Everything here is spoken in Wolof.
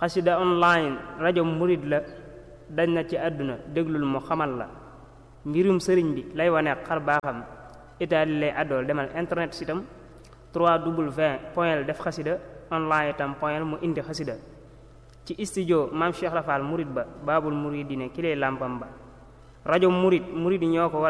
xasida online rajo murid la dañ na ci àdduna déglul mu xamal la mbirum sëriñ bi lay wane xar baaxam itaali lay àddool demal internet sitam 3w def xasida online itam point mu indi xasida ci studio maam Cheikh Rafal murid ba baabul muridine ki lay làmpam ba rajo murid yi ñoo ko war